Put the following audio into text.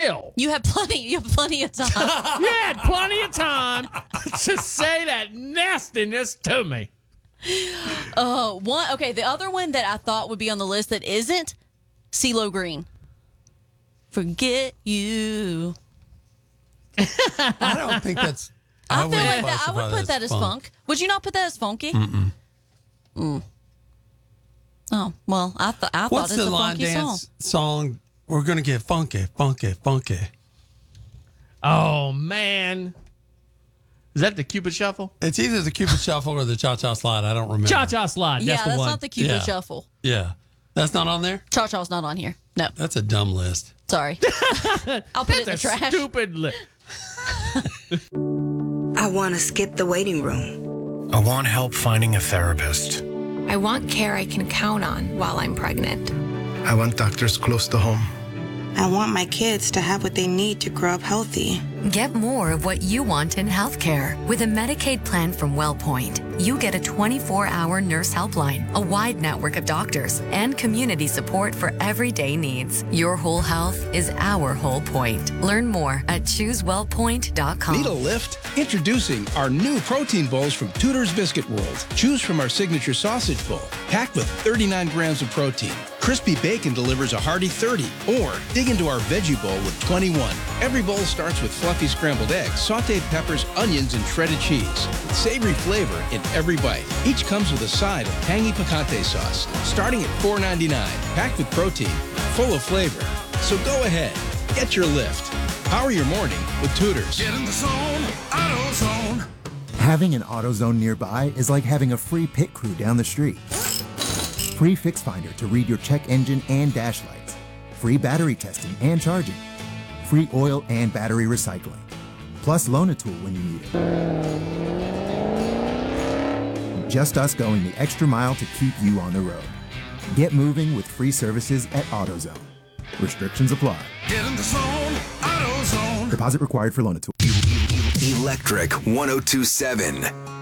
still. You have plenty of time. You had plenty of time to say that nastiness to me. The other one that I thought would be on the list that isn't, CeeLo Green. Forget you. I don't think that's. I feel like that. I would put that as funk. Would you not put that as funky? Mm. Oh well, I thought What's it's the a line funky dance song? We're gonna get funky, funky, funky. Oh man, is that the Cupid Shuffle? It's either the Cupid Shuffle or the Cha Cha Slide. I don't remember. Cha Cha Slide. Yeah, That's the that's one. not the Cupid Shuffle. Yeah, that's not on there. Cha Cha's not on here. No, That's a dumb list. sorry. I'll put it in the That's a trash. stupid list. I want to skip the waiting room. I want help finding a therapist. I want care I can count on while I'm pregnant. I want doctors close to home. I want my kids to have what they need to grow up healthy. Get more of what you want in healthcare. With a Medicaid plan from WellPoint, you get a 24-hour nurse helpline, a wide network of doctors, and community support for everyday needs. Your whole health is our whole point. Learn more at ChooseWellPoint.com. Need a lift? Introducing our new protein bowls from Tudor's Biscuit World. Choose from our signature sausage bowl, packed with 39 grams of protein. Crispy bacon delivers a hearty 30, or dig into our veggie bowl with 21. Every bowl starts with fluffy scrambled eggs, sauteed peppers, onions, and shredded cheese. With savory flavor in every bite. Each comes with a side of tangy picante sauce, starting at $4.99. Packed with protein, full of flavor. So go ahead, get your lift. Power your morning with Tudor's. Get in the zone, AutoZone. Having an AutoZone nearby is like having a free pit crew down the street. Free Fix Finder to read your check engine and dash lights. Free battery testing and charging. Free oil and battery recycling. Plus loan a tool when you need it. Just us going the extra mile to keep you on the road. Get moving with free services at AutoZone. Restrictions apply. Get in the zone, AutoZone. Deposit required for loan a tool. Electric 1027.